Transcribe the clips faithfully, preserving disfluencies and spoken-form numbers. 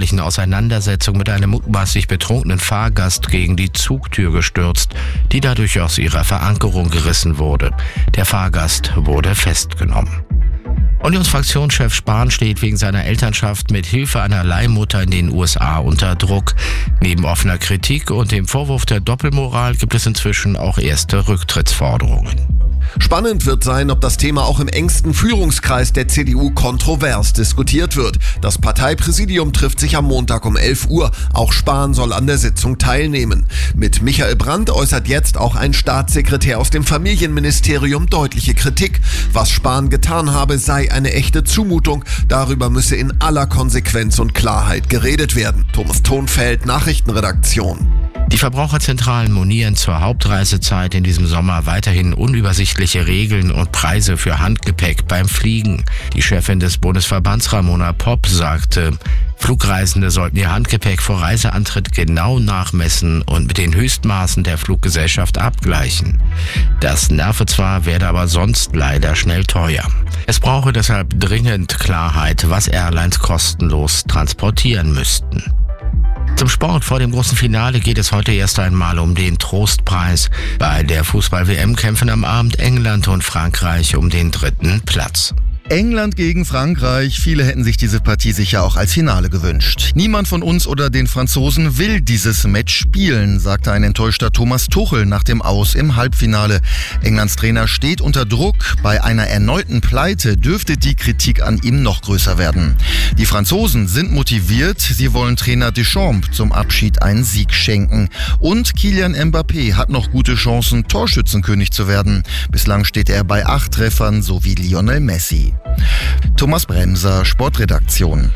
körperlichen Auseinandersetzung mit einem mutmaßlich betrunkenen Fahrgast gegen die Zugtür gestürzt, die dadurch aus ihrer Verankerung gerissen wurde. Der Fahrgast wurde festgenommen. Unionsfraktionschef Spahn steht wegen seiner Elternschaft mit Hilfe einer Leihmutter in den U S A unter Druck. Neben offener Kritik und dem Vorwurf der Doppelmoral gibt es inzwischen auch erste Rücktrittsforderungen. Spannend wird sein, ob das Thema auch im engsten Führungskreis der C D U kontrovers diskutiert wird. Das Parteipräsidium trifft sich am Montag um elf Uhr. Auch Spahn soll an der Sitzung teilnehmen. Mit Michael Brandt äußert jetzt auch ein Staatssekretär aus dem Familienministerium deutliche Kritik. Was Spahn getan habe, sei eine echte Zumutung. Darüber müsse in aller Konsequenz und Klarheit geredet werden. Thomas Thonfeld, Nachrichtenredaktion. Die Verbraucherzentralen monieren zur Hauptreisezeit in diesem Sommer weiterhin unübersichtliche Regeln und Preise für Handgepäck beim Fliegen. Die Chefin des Bundesverbands Ramona Popp sagte, Flugreisende sollten ihr Handgepäck vor Reiseantritt genau nachmessen und mit den Höchstmaßen der Fluggesellschaft abgleichen. Das nerve zwar, werde aber sonst leider schnell teuer. Es brauche deshalb dringend Klarheit, was Airlines kostenlos transportieren müssten. Zum Sport. Vor dem großen Finale geht es heute erst einmal um den Trostpreis. Bei der Fußball-W M kämpfen am Abend England und Frankreich um den dritten Platz. England gegen Frankreich. Viele hätten sich diese Partie sicher auch als Finale gewünscht. Niemand von uns oder den Franzosen will dieses Match spielen, sagte ein enttäuschter Thomas Tuchel nach dem Aus im Halbfinale. Englands Trainer steht unter Druck. Bei einer erneuten Pleite dürfte die Kritik an ihm noch größer werden. Die Franzosen sind motiviert. Sie wollen Trainer Deschamps zum Abschied einen Sieg schenken. Und Kylian Mbappé hat noch gute Chancen, Torschützenkönig zu werden. Bislang steht er bei acht Treffern, so wie Lionel Messi. Thomas Bremser, Sportredaktion.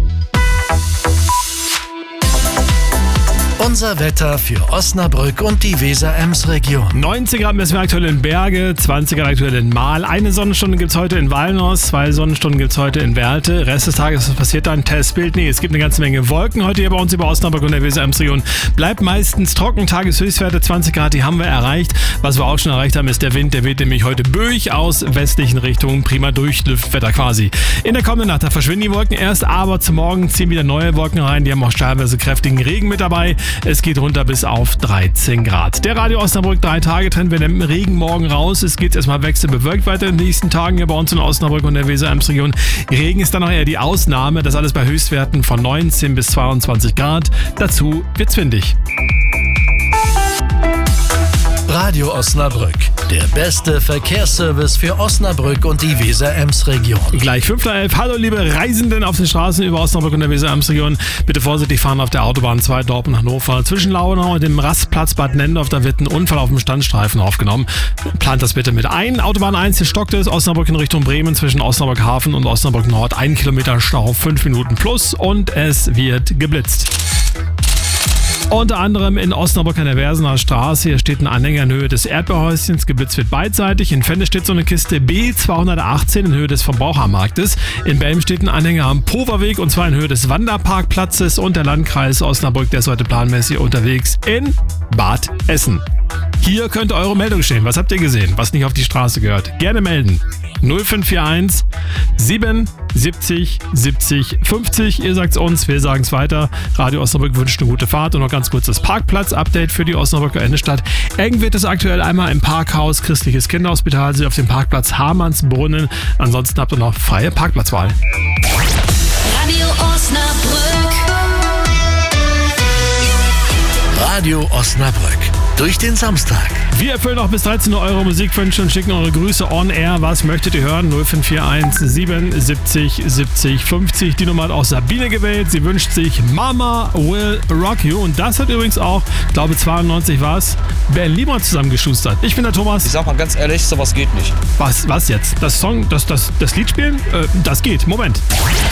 Unser Wetter für Osnabrück und die Weser-Ems-Region. neunzehn Grad messen wir aktuell in Berge, zwanzig Grad aktuell in Mahl. Eine Sonnenstunde gibt es heute in Wallenhorst, zwei Sonnenstunden gibt es heute in Werlte. Rest des Tages, was passiert da? Ein Testbild? Nee, es gibt eine ganze Menge Wolken heute hier bei uns über Osnabrück und der Weser-Ems-Region. Bleibt meistens trocken, Tageshöchstwerte zwanzig Grad, die haben wir erreicht. Was wir auch schon erreicht haben, ist der Wind. Der weht nämlich heute böig aus westlichen Richtungen. Prima Durchlüftwetter quasi. In der kommenden Nacht, da verschwinden die Wolken erst, aber zum Morgen ziehen wieder neue Wolken rein. Die haben auch teilweise kräftigen Regen mit dabei. Es geht runter bis auf dreizehn Grad. Der Radio Osnabrück drei Tage Trend. Wir nehmen Regen morgen raus. Es geht erstmal wechselbewölkt weiter in den nächsten Tagen hier bei uns in Osnabrück und der Weser-Ems-Region. Regen ist dann noch eher die Ausnahme. Das alles bei Höchstwerten von neunzehn bis zweiundzwanzig Grad. Dazu wird's windig. Radio Osnabrück, der beste Verkehrsservice für Osnabrück und die Weser-Ems-Region. Gleich fünf nach elf. Hallo liebe Reisenden auf den Straßen über Osnabrück und der Weser-Ems-Region. Bitte vorsichtig fahren auf der Autobahn zwei Dortmund Hannover. Zwischen Lauenau und dem Rastplatz Bad Nendorf, da wird ein Unfall auf dem Standstreifen aufgenommen. Plant das bitte mit ein. Autobahn eins, hier stockt es. Osnabrück in Richtung Bremen zwischen Osnabrück Hafen und Osnabrück Nord. Ein Kilometer Stau, fünf Minuten plus und es wird geblitzt. Unter anderem in Osnabrück an der Versener Straße. Hier steht ein Anhänger in Höhe des Erdbeerhäuschens. Geblitzt wird beidseitig. In Fenne steht so eine Kiste B zweihundertachtzehn in Höhe des Verbrauchermarktes. In Belm steht ein Anhänger am Poverweg und zwar in Höhe des Wanderparkplatzes. Und der Landkreis Osnabrück, der ist heute planmäßig unterwegs in Bad Essen. Hier könnte eure Meldung stehen. Was habt ihr gesehen, was nicht auf die Straße gehört? Gerne melden. null fünf vier eins sieben siebzig siebzig fünfzig. Ihr sagt's uns, wir sagen's weiter. Radio Osnabrück wünscht eine gute Fahrt und noch ganz kurz das Parkplatz-Update für die Osnabrücker Innenstadt. Eng wird es aktuell einmal im Parkhaus Christliches Kinderhospital, Sie auf dem Parkplatz Hamannsbrunnen. Ansonsten habt ihr noch freie Parkplatzwahl. Radio Osnabrück. Radio Osnabrück. Durch den Samstag. Wir erfüllen noch bis dreizehn Uhr eure Musikwünsche und schicken eure Grüße on air. Was möchtet ihr hören? null fünf vier eins sieben siebzig siebzig fünfzig. Die Nummer hat auch Sabine gewählt. Sie wünscht sich Mama Will Rock You. Und das hat übrigens auch, ich glaube zweiundneunzig war es, Berliner zusammengeschustert. Ich bin der Thomas. Ich sag mal ganz ehrlich, sowas geht nicht. Was, was jetzt? Das Song, das, das, das Lied spielen? Äh, das geht. Moment.